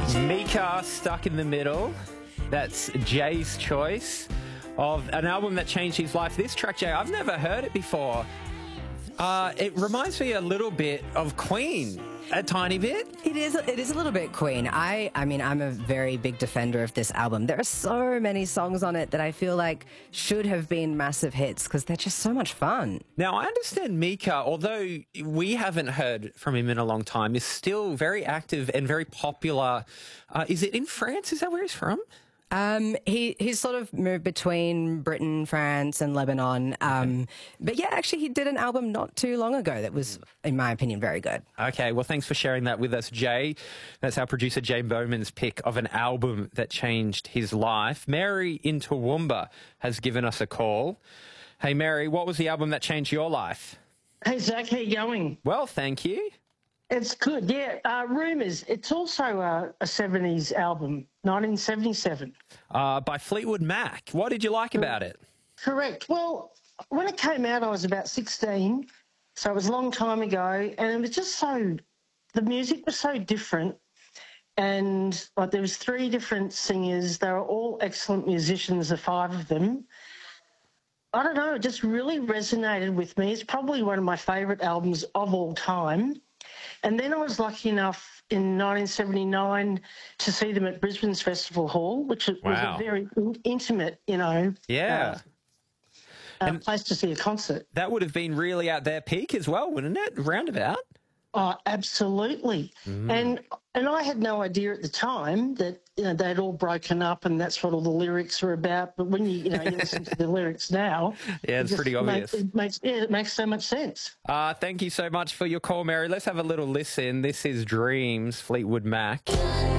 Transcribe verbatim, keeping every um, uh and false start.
Mika, Stuck in the Middle. That's Jay's choice of an album that changed his life. This track, Jay, I've never heard it before. Uh, it reminds me a little bit of Queen, a tiny bit. It is. It is a little bit Queen. I. I mean, I'm a very big defender of this album. There are so many songs on it that I feel like should have been massive hits because they're just so much fun. Now, I understand Mika, although we haven't heard from him in a long time, is still very active and very popular. Uh, is it in France? Is that where he's from? Um, he he's sort of moved between Britain, France, and Lebanon. Um, but yeah, actually, he did an album not too long ago that was, in my opinion, very good. Okay, well, thanks for sharing that with us, Jay. That's our producer, Jane Bowman's pick of an album that changed his life. Mary in Toowoomba has given us a call. Hey, Mary, what was the album that changed your life? Hey, Zach, how you going? Well, thank you. It's good, yeah. Uh, Rumours, it's also a, a seventies album, nineteen seventy-seven. Uh, by Fleetwood Mac. What did you like about it? Correct. Well, when it came out, I was about sixteen, so it was a long time ago, and it was just so, the music was so different, and like there was three different singers. They were all excellent musicians, the five of them. I don't know, it just really resonated with me. It's probably one of my favourite albums of all time. And then I was lucky enough in nineteen seventy-nine to see them at Brisbane's Festival Hall, which was Wow. a very in- intimate, you know, Yeah. uh, uh, And- place to see a concert. That would have been really at their peak as well, wouldn't it? Roundabout. Oh, absolutely. Mm. And and I had no idea at the time that you know they'd all broken up and that's what all the lyrics were about. But when you you know you listen to the lyrics now, Yeah, it's it just pretty obvious. Makes, it makes yeah, it makes so much sense. Uh, thank you so much for your call, Mary. Let's have a little listen. This is Dreams, Fleetwood Mac.